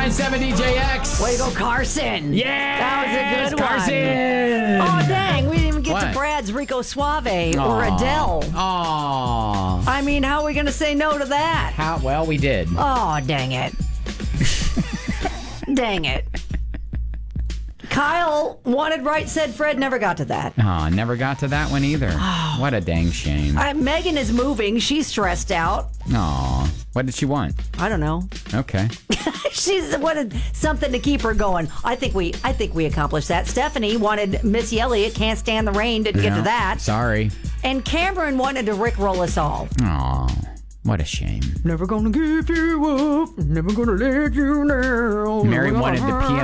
99.7 DJX. Way to go, Carson. Yeah. That was a good Carson. one. Oh, dang. We didn't even get What? to Brad's Rico Suave or Adele. Aw. I mean, how are we going to say no to that? Well, we did. Oh, dang it. Dang it. Kyle wanted right, said Fred, never got to that. Oh, never got to that one either. What a dang shame. Megan is moving. She's stressed out. Aw. What did she want? I don't know. Okay. She's wanted something to keep her going. I think we accomplished that. Stephanie wanted Missy Elliott, Can't Stand the Rain. Didn't get to that. Sorry. And Cameron wanted to Rickroll us all. Aw. What a shame. Never gonna give you up. Never gonna let you down. Mary wanted the